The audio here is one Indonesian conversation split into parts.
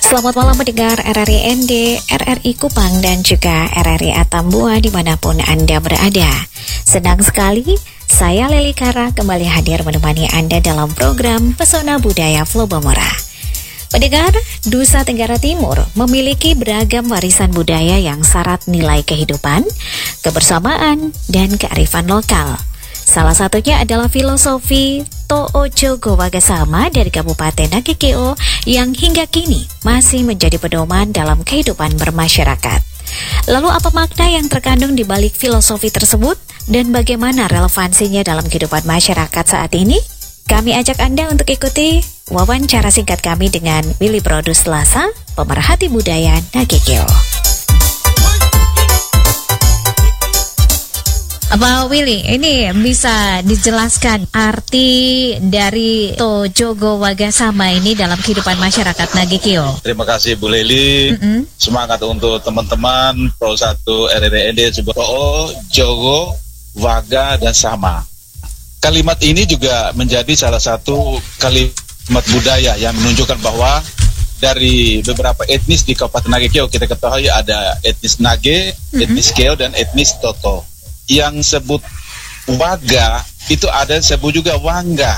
Selamat malam pendengar RRI ND, RRI Kupang, dan juga RRI Atambua dimanapun Anda berada. Senang sekali, saya Leli Kara kembali hadir menemani Anda dalam program Pesona Budaya Flow Bamora. Pendengar, Nusa Tenggara Timur memiliki beragam warisan budaya yang syarat nilai kehidupan, kebersamaan, dan kearifan lokal. Salah satunya adalah filosofi To'o Jogo Wagasama dari Kabupaten Nagekeo yang hingga kini masih menjadi pedoman dalam kehidupan bermasyarakat. Lalu apa makna yang terkandung di balik filosofi tersebut dan bagaimana relevansinya dalam kehidupan masyarakat saat ini? Kami ajak Anda untuk ikuti wawancara singkat kami dengan Willy Brodus Lasa, pemerhati budaya Nagekeo. Pak Willy, ini bisa dijelaskan arti dari To Jogo Wagasama ini dalam kehidupan masyarakat Nagekeo? Terima kasih Bu Leli. Semangat untuk teman-teman Pro 1 RRND To Jogo Waga dan Sama. Kalimat ini juga menjadi salah satu kalimat budaya yang menunjukkan bahwa dari beberapa etnis di Kabupaten Nagekeo kita ketahui ada etnis Nage, etnis Keo, dan etnis Toto. Yang sebut Waga itu ada sebut juga Wangga,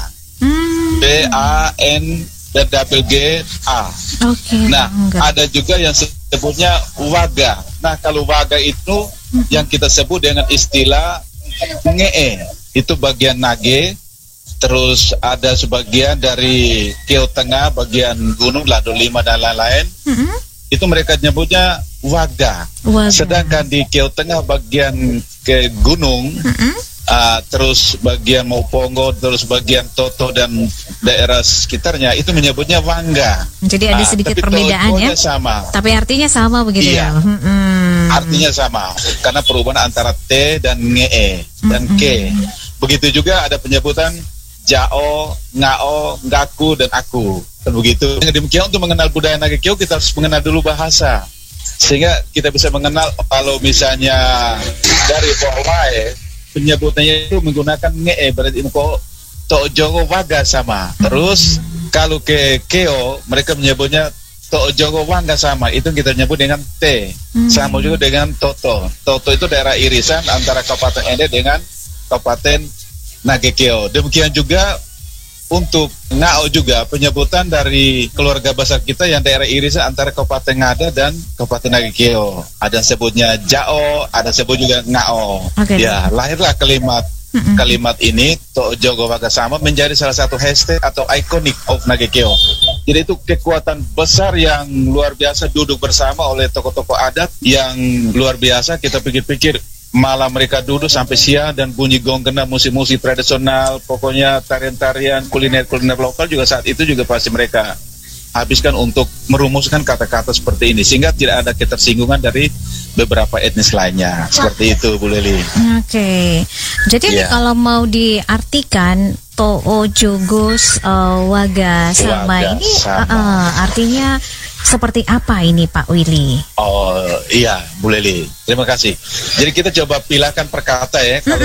B-A-N dan double G-A. Nah, ada juga yang sebutnya Waga. Nah, kalau Waga itu yang kita sebut dengan istilah Nge-e, itu bagian Nage. Terus ada sebagian dari Keo Tengah, bagian gunung Lado 5 dan lain-lain. Itu mereka nyebutnya Waga. Sedangkan di Keo Tengah bagian ke gunung, terus bagian Maupongo, terus bagian Toto dan daerah sekitarnya itu menyebutnya Wangga. Jadi ada sedikit perbedaan ya? Sama. Tapi artinya sama begitu ya? Artinya sama, karena perubahan antara T dan Nge dan K. Begitu juga ada penyebutan Jao, Ngao, Ngaku, dan Aku. Dan begitu. Demikian untuk mengenal budaya Nagekeo kita harus mengenal dulu bahasa. Sehingga kita bisa mengenal kalau misalnya dari Borwae penyebutannya itu menggunakan Nge, berarti info To Jogo Waga Sama. Terus kalau ke Keo mereka menyebutnya To Jogo Wangga Sama, itu kita nyebut dengan T. Sama juga dengan Toto. Toto itu daerah irisan antara Kabupaten Ende dengan Kabupaten Nagekeo. Demikian juga untuk Ngao juga penyebutan dari keluarga besar kita yang daerah irisan antara Kabupaten Ngada dan Kabupaten Nagekeo. Ada yang sebutnya Jao, ada sebut juga Ngao. Ya, lahirlah kalimat ini To Jogo Wagasama menjadi salah satu hashtag atau iconic of Nagekeo. Jadi itu kekuatan besar yang luar biasa duduk bersama oleh tokoh-tokoh adat yang luar biasa. Kita pikir-pikir malam mereka duduk sampai siang dan bunyi gonggena musik-musik tradisional, pokoknya tarian-tarian, kuliner-kuliner lokal juga saat itu juga pasti mereka habiskan untuk merumuskan kata-kata seperti ini sehingga tidak ada ketersinggungan dari beberapa etnis lainnya. Seperti itu Bu Leli. Jadi ini kalau mau diartikan To'o Jogo Waga Sama ini artinya seperti apa ini Pak Willy? Oh iya Bu Leli, terima kasih. Jadi kita coba pilihkan per kata ya. Kalau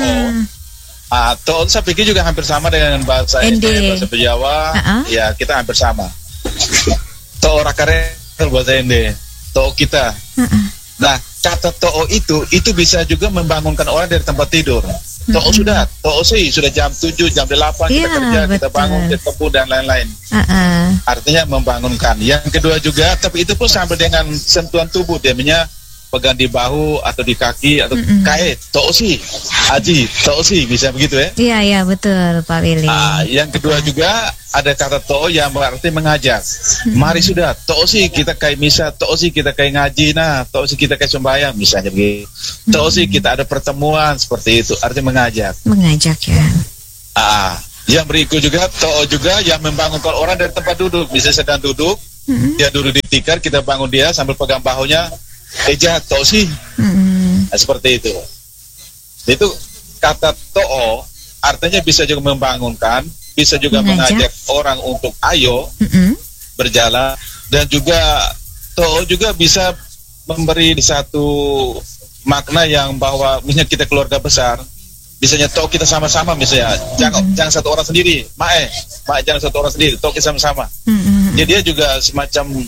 To'o saya pikir juga hampir sama dengan bahasa Ende, bahasa Jawa. Ya kita hampir sama. To'o rakare bahasa Ende, To'o kita. Nah kata To'o itu bisa juga membangunkan orang dari tempat tidur. To'o sudah jam 7, jam 8 kita kerja, kita bangun, kita kebun dan lain-lain. Artinya membangunkan. Yang kedua juga, tapi itu pun sampai dengan sentuhan tubuh, dia pegang di bahu atau di kaki atau kait, To'osi, Aji, To'osi, bisa begitu ya? Iya betul Pak Willy. Yang kedua juga ada kata To'o yang berarti mengajak. Mari sudah, To'osi kita kayak misa, To'osi kita kayak ngaji, nah To'osi kita kayak sembahyang, misalnya begitu. To'osi kita ada pertemuan seperti itu, artinya mengajak. Mengajak ya. Yang berikut juga To'o juga yang membangunkan orang dari tempat duduk. Bisa sedang duduk, dia duduk di tikar, kita bangun dia sambil pegang bahunya. Eja To'osi. Nah, seperti itu. Itu kata To'o artinya bisa juga membangunkan, bisa juga mengajak orang untuk ayo berjalan, dan juga To'o juga bisa memberi satu makna yang bahwa misalnya kita keluarga besar, misalnya To'o kita sama-sama, misalnya jangan satu orang sendiri, Mae jangan satu orang sendiri, To'o kita sama-sama. Jadi dia juga semacam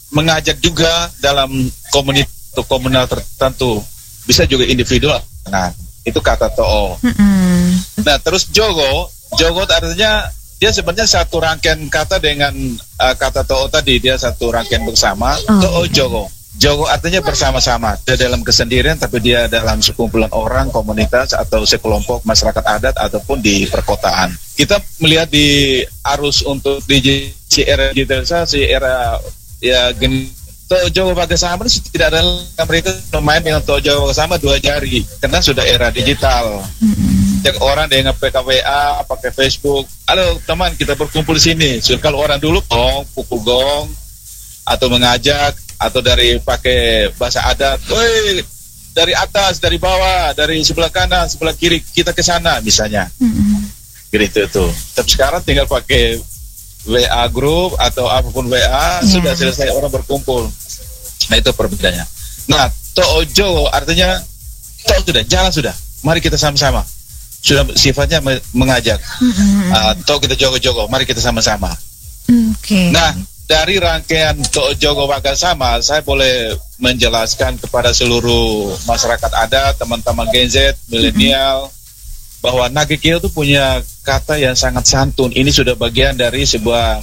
mengajak juga dalam komunal tertentu, bisa juga individual. Nah, itu kata to'o. Nah, terus jogo artinya dia sebenarnya satu rangkaian kata dengan kata to'o tadi, dia satu rangkaian bersama. To'o jogo. Jogo artinya bersama-sama, dia dalam kesendirian tapi dia dalam sekumpulan orang, komunitas atau sekelompok masyarakat adat ataupun di perkotaan. Kita melihat di arus untuk era digitalisasi, era ya to'o jogo bersama itu tidak ada, mereka bermain dengan to'o jogo bersama 2 jari karena sudah era digital. Yang orang dengan PKWA, pakai Facebook, halo teman kita berkumpul di sini. So, kalau orang dulu pukul gong atau mengajak, atau dari pakai bahasa adat, woi dari atas, dari bawah, dari sebelah kanan, sebelah kiri kita ke sana misalnya, gitu tuh. Tapi sekarang tinggal pakai WA grup atau apapun WA, sudah selesai orang berkumpul. Nah itu perbedaannya. Nah to'o jogo artinya to'o sudah, jalan sudah, mari kita sama-sama. Sudah sifatnya mengajak. To'o kita jogo-jogo, mari kita sama-sama. Nah dari rangkaian to'o jogo bersama, saya boleh menjelaskan kepada seluruh masyarakat adat, teman-teman Gen Z, milenial, bahwa Nagekeo itu punya kata yang sangat santun. Ini sudah bagian dari sebuah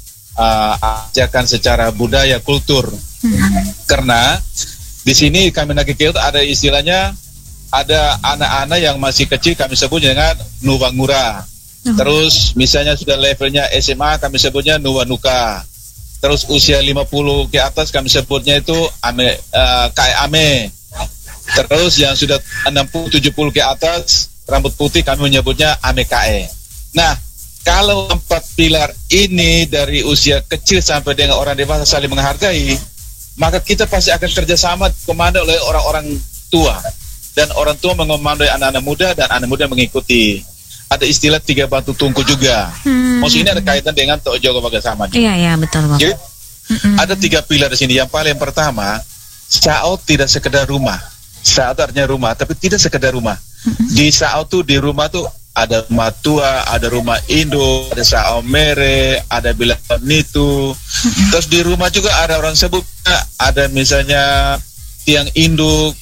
ajakan secara budaya, kultur. Karena di sini kami Nagekeo itu ada istilahnya, ada anak-anak yang masih kecil kami sebut dengan nuwangura. Terus misalnya sudah levelnya SMA kami sebutnya nuwanuka. Terus usia 50 ke atas kami sebutnya itu ame. Terus yang sudah 60-70 ke atas rambut putih kami menyebutnya ame kae. Nah, kalau 4 pilar ini dari usia kecil sampai dengan orang dewasa saling menghargai, maka kita pasti akan kerjasama dikomando oleh orang-orang tua. Dan orang tua mengomandoi anak-anak muda dan anak muda mengikuti. Ada istilah 3 batu tungku juga. Maksudnya ini ada kaitan dengan to'o jogo bersama. Iya, betul. Jadi, ada 3 pilar di sini. Yang paling pertama, sao tidak sekedar rumah. Sao itu artinya rumah, tapi tidak sekedar rumah. Di sao tuh, di rumah tuh ada rumah tua, ada rumah induk, ada sao mere, ada bilang nitu. Terus di rumah juga ada orang sebut, ada misalnya tiang induk,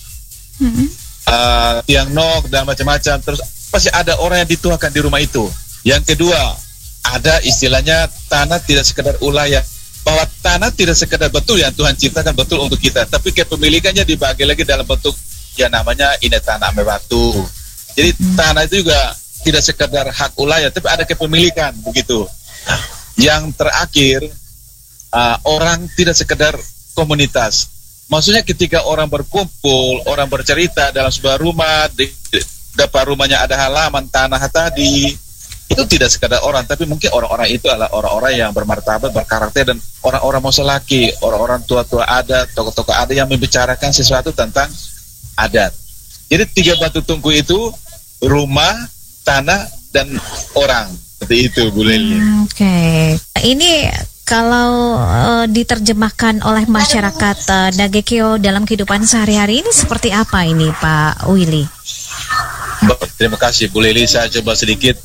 tiang nok dan macam-macam. Terus pasti ada orang yang dituakan di rumah itu. Yang kedua, ada istilahnya tanah tidak sekedar ulayah. Bahwa tanah tidak sekedar betul yang Tuhan ciptakan betul untuk kita, tapi kepemilikannya dibagi lagi dalam bentuk yang namanya ini tanah batu. Jadi tanah itu juga tidak sekedar hak ulayah, tapi ada kepemilikan begitu. Yang terakhir, orang tidak sekedar komunitas. Maksudnya ketika orang berkumpul, orang bercerita dalam sebuah rumah, di depan rumahnya ada halaman tanah tadi, itu tidak sekadar orang, tapi mungkin orang-orang itu adalah orang-orang yang bermartabat, berkarakter, dan orang-orang laki, orang-orang tua-tua adat, tokoh-tokoh adat yang membicarakan sesuatu tentang adat. Jadi 3 batu tungku itu rumah, tanah, dan orang. Seperti itu, Bu Lili. Oke. Ini kalau diterjemahkan oleh masyarakat Nagekeo dalam kehidupan sehari-hari ini seperti apa ini, Pak Willy? Terima kasih Bu Lili, saya coba sedikit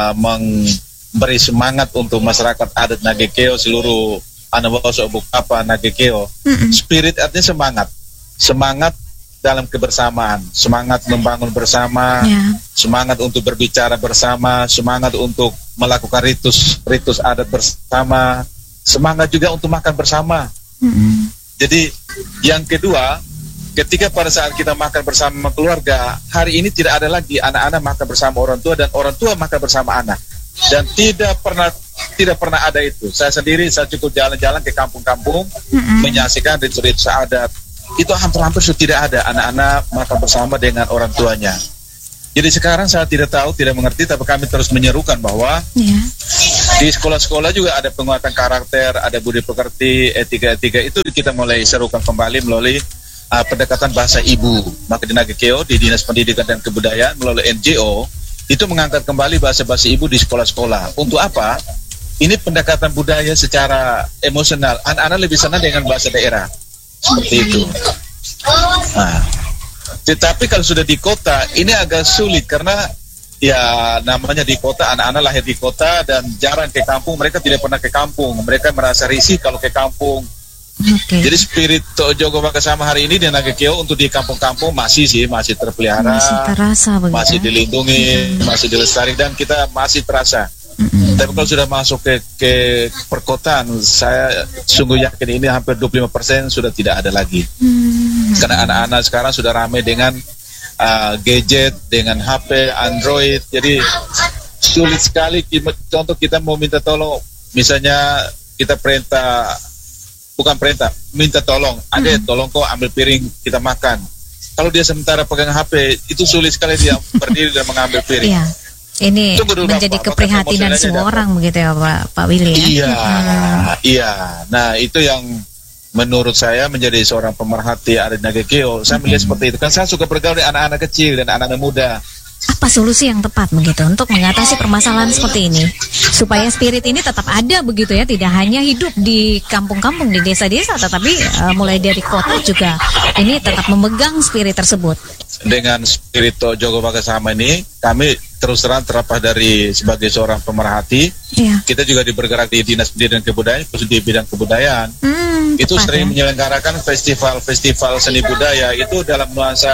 memberi semangat untuk masyarakat adat Nagekeo, seluruh anak bangsa Bukapa Nagekeo. Spirit artinya semangat dalam kebersamaan, semangat membangun bersama, semangat untuk berbicara bersama, semangat untuk melakukan ritus adat bersama, semangat juga untuk makan bersama. Jadi yang kedua, ketika pada saat kita makan bersama keluarga, hari ini tidak ada lagi anak-anak makan bersama orang tua dan orang tua makan bersama anak. Dan tidak pernah ada itu. Saya sendiri, saya cukup jalan-jalan ke kampung-kampung, menyaksikan ritus adat. Itu hampir-hampir sudah tidak ada anak-anak makan bersama dengan orang tuanya. Jadi sekarang saya tidak tahu, tidak mengerti, tapi kami terus menyerukan bahwa di sekolah-sekolah juga ada penguatan karakter, ada budi pekerti, etika-etika, itu kita mulai serukan kembali melalui pendekatan bahasa ibu. Maka di Nagekeo, di Dinas Pendidikan dan Kebudayaan melalui NGO itu mengangkat kembali bahasa-bahasa ibu di sekolah-sekolah. Untuk apa? Ini pendekatan budaya secara emosional. Anak-anak lebih senang dengan bahasa daerah. Seperti itu. Nah, tetapi kalau sudah di kota, ini agak sulit karena ya namanya di kota, anak-anak lahir di kota dan jarang ke kampung. Mereka tidak pernah ke kampung. Mereka merasa risih kalau ke kampung. Oke. Jadi spirit Tojogo Wakasama hari ini di Nagekeo untuk di kampung-kampung masih terpelihara, Masih terasa begitu. masih dilindungi, masih dilestarikan, dan kita masih terasa. Tapi kalau sudah masuk ke perkotaan, saya sungguh yakin ini hampir 25% sudah tidak ada lagi. Karena anak-anak sekarang sudah ramai dengan gadget, dengan HP, Android. Jadi sulit sekali. Contoh kita mau minta tolong, misalnya kita minta tolong, adek tolong kok ambil piring kita makan. Kalau dia sementara pegang HP, itu sulit sekali dia berdiri dan mengambil piring. Iya. Ini menjadi keprihatinan semua orang begitu ya Pak Willy ya? Iya. Nah itu yang menurut saya menjadi seorang pemerhati Adat Nagekeo. Saya melihat seperti itu. Kan saya suka bergaul dengan anak-anak kecil dan anak-anak muda. Apa solusi yang tepat begitu untuk mengatasi permasalahan seperti ini supaya spirit ini tetap ada begitu ya, tidak hanya hidup di kampung-kampung, di desa-desa, tetapi mulai dari kota juga ini tetap memegang spirit tersebut. Dengan spirit Tojogo Wakasama ini, kami terus terang terlepas dari sebagai seorang pemerhati, kita juga bergerak di Dinas Pendidikan Kebudayaan, khusus di bidang kebudayaan. Itu sering menyelenggarakan festival-festival seni budaya itu dalam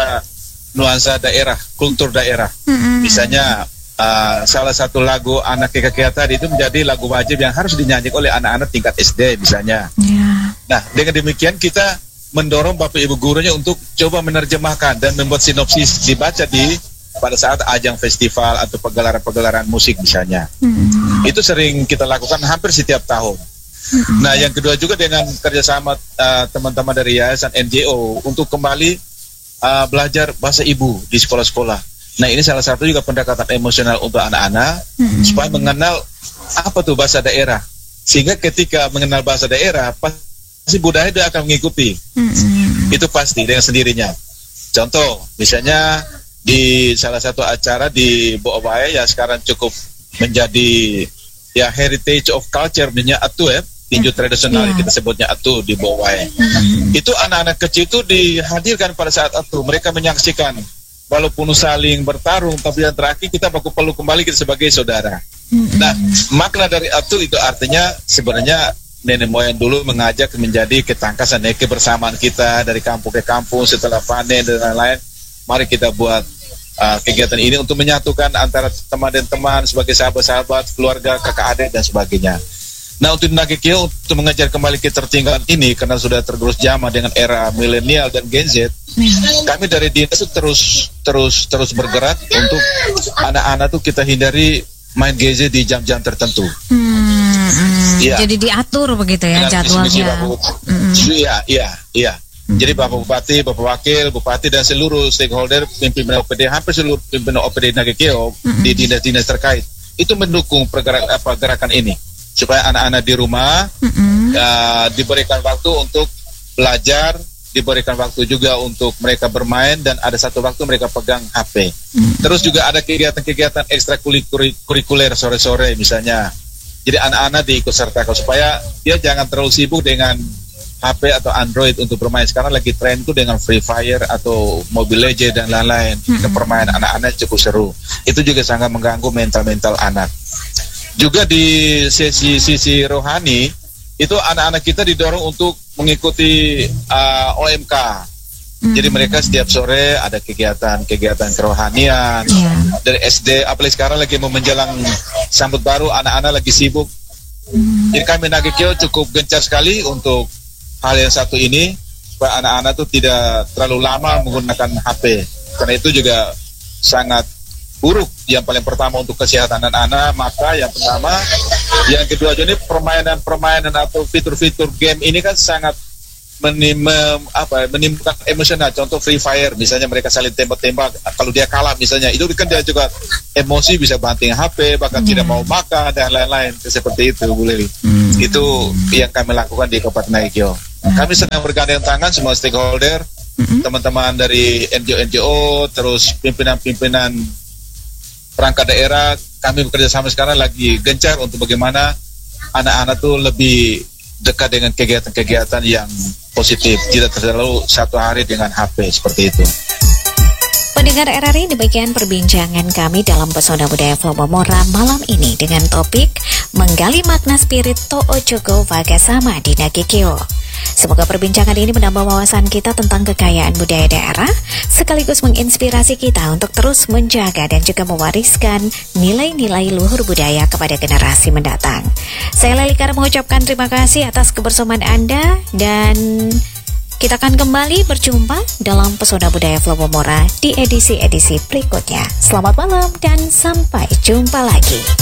nuansa daerah, kultur daerah. Misalnya salah satu lagu Anak Kekea tadi itu menjadi lagu wajib yang harus dinyanyikan oleh anak-anak tingkat SD misalnya. Nah, dengan demikian kita mendorong Bapak Ibu gurunya untuk coba menerjemahkan dan membuat sinopsis dibaca pada saat ajang festival atau pegelaran-pegelaran musik misalnya. Itu sering kita lakukan hampir setiap tahun. Nah, yang kedua juga dengan kerjasama teman-teman dari yayasan NGO untuk kembali belajar bahasa ibu di sekolah-sekolah. Nah, ini salah satu juga pendekatan emosional untuk anak-anak supaya mengenal apa tuh bahasa daerah. Sehingga ketika mengenal bahasa daerah, pasti budaya dia akan mengikuti. Itu pasti dengan sendirinya. Contoh, misalnya di salah satu acara di Boawai ya sekarang cukup menjadi ya heritage of culture, misalnya atu ya, tinju tradisional kita sebutnya atu di Boawai. Itu anak-anak kecil itu dihadirkan pada saat atu, mereka menyaksikan walaupun saling bertarung, tapi yang terakhir kita perlu kembali kita sebagai saudara. Nah, makna dari atu itu artinya sebenarnya nenek moyang dulu mengajak menjadi ketangkasan kebersamaan kita dari kampung ke kampung setelah panen dan lain-lain. Mari kita buat kegiatan ini untuk menyatukan antara teman dan teman sebagai sahabat-sahabat, keluarga, kakak adik dan sebagainya. Nah, untuk Nagekeo untuk mengejar kembali ketertinggalan ini karena sudah tergerus zaman dengan era milenial dan Gen Z, kami dari dinas itu terus bergerak untuk anak-anak tuh kita hindari main gadget di jam-jam tertentu. Jadi diatur begitu ya jadwalnya. Iya. Jadi Bapak Bupati, Bapak Wakil, Bupati dan seluruh stakeholder, pimpinan OPD, hampir seluruh pimpinan OPD Nagekeo di dinas-dinas terkait itu mendukung gerakan ini supaya anak-anak di rumah diberikan waktu untuk belajar, diberikan waktu juga untuk mereka bermain, dan ada satu waktu mereka pegang HP. Terus juga ada kegiatan-kegiatan ekstrakurikuler sore-sore misalnya. Jadi anak-anak diikut sertakan supaya dia jangan terlalu sibuk dengan HP atau Android untuk bermain. Sekarang lagi tren itu dengan Free Fire atau Mobile Legends dan lain-lain. Permainan anak-anak cukup seru. Itu juga sangat mengganggu mental anak. Juga di sisi rohani, itu anak-anak kita didorong untuk mengikuti OMK. Jadi mereka setiap sore ada kegiatan kerohanian dari SD, apalagi sekarang lagi mau menjelang sambut baru, anak-anak lagi sibuk. Jadi kami Nagekeo cukup gencar sekali untuk hal yang satu ini, supaya anak-anak itu tidak terlalu lama menggunakan HP, karena itu juga sangat buruk. Yang paling pertama untuk kesehatan anak-anak, maka yang pertama. Yang kedua juga ini permainan atau fitur-fitur game ini kan sangat menimbulkan emosional. Contoh Free Fire misalnya, mereka saling tembak-tembak, kalau dia kalah misalnya, itu kan dia juga emosi, bisa banting HP, bahkan tidak mau makan dan lain-lain seperti itu, Bu Lili. Itu yang kami lakukan di Kabupaten Nagekeo. Kami sedang bergandeng tangan semua stakeholder, teman-teman dari NGO, terus pimpinan-pimpinan perangkat daerah. Kami bekerja sama sekarang lagi gencar untuk bagaimana anak-anak tuh lebih dekat dengan kegiatan-kegiatan yang positif, tidak terlalu satu hari dengan HP seperti itu. Pendengar RRI, demikian perbincangan kami dalam Pesona Budaya Flow Momora malam ini dengan topik menggali makna spirit Tojogo Wakasama di Nagekeo. Semoga perbincangan ini menambah wawasan kita tentang kekayaan budaya daerah, sekaligus menginspirasi kita untuk terus menjaga dan juga mewariskan nilai-nilai luhur budaya kepada generasi mendatang. Saya Leli Kara mengucapkan terima kasih atas kebersamaan Anda, dan kita akan kembali berjumpa dalam Pesona Budaya Flowomora di edisi-edisi berikutnya. Selamat malam dan sampai jumpa lagi.